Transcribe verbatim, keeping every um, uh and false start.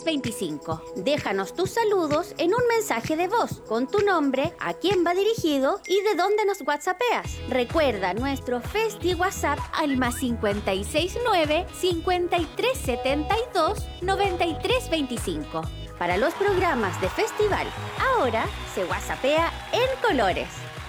veinticinco. Déjanos tus saludos en un mensaje de voz con tu nombre, a quién va dirigido y de dónde nos whatsappeas. Recuerda nuestro Festi WhatsApp al más cincuenta y seis nueve, cincuenta y tres setenta y dos, noventa y tres veinticinco. Para los programas de festival, ahora se whatsappea en colores.